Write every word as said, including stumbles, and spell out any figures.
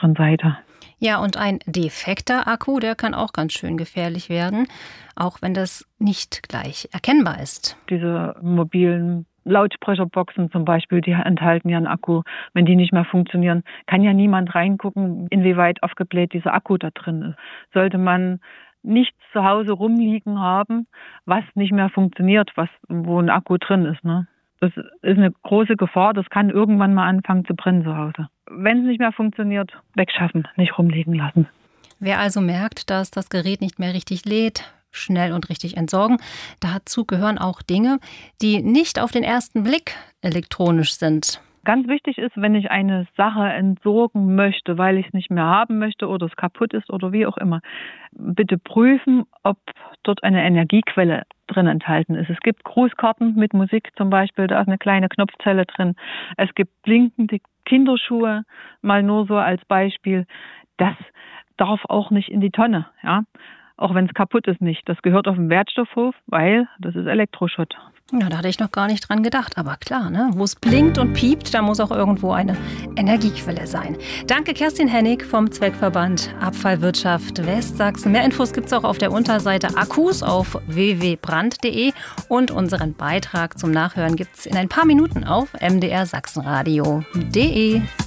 sicheren Seite. Ja, und ein defekter Akku, der kann auch ganz schön gefährlich werden, auch wenn das nicht gleich erkennbar ist. Diese mobilen Lautsprecherboxen zum Beispiel, die enthalten ja einen Akku. Wenn die nicht mehr funktionieren, kann ja niemand reingucken, inwieweit aufgebläht dieser Akku da drin ist. Sollte man nichts zu Hause rumliegen haben, was nicht mehr funktioniert, was, wo ein Akku drin ist, ne? Das ist eine große Gefahr, das kann irgendwann mal anfangen zu brennen zu Hause. Wenn es nicht mehr funktioniert, wegschaffen, nicht rumliegen lassen. Wer also merkt, dass das Gerät nicht mehr richtig lädt, schnell und richtig entsorgen. Dazu gehören auch Dinge, die nicht auf den ersten Blick elektronisch sind. Ganz wichtig ist, wenn ich eine Sache entsorgen möchte, weil ich es nicht mehr haben möchte oder es kaputt ist oder wie auch immer, bitte prüfen, ob dort eine Energiequelle drin enthalten ist. Es gibt Grußkarten mit Musik zum Beispiel, da ist eine kleine Knopfzelle drin. Es gibt blinkende Kinderschuhe, mal nur so als Beispiel. Das darf auch nicht in die Tonne, ja. Auch wenn es kaputt ist nicht. Das gehört auf den Wertstoffhof, weil das ist Elektroschrott. Ja, da hatte ich noch gar nicht dran gedacht. Aber klar, ne? Wo es blinkt und piept, da muss auch irgendwo eine Energiequelle sein. Danke, Kerstin Hennig vom Zweckverband Abfallwirtschaft Westsachsen. Mehr Infos gibt es auch auf der Unterseite Akkus auf w w w punkt brand punkt de. Und unseren Beitrag zum Nachhören gibt es in ein paar Minuten auf m d r sachsenradio punkt de.